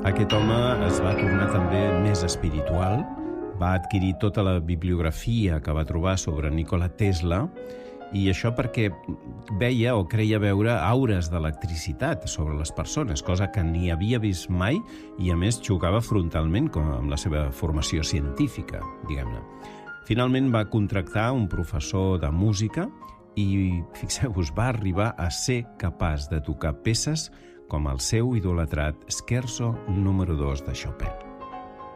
Aquest home es va tornar també més espiritual, va adquirir tota la bibliografia que va trobar sobre Nikola Tesla, i això perquè veia o creia veure aures d'electricitat sobre les persones, cosa que ni havia vist mai i, a més, xocava frontalment amb la seva formació científica, diguem-ne. Finalment va contractar un professor de música i, fixeu-vos, va arribar a ser capaç de tocar peces com el seu idolatrat Scherzo número 2 de Chopin.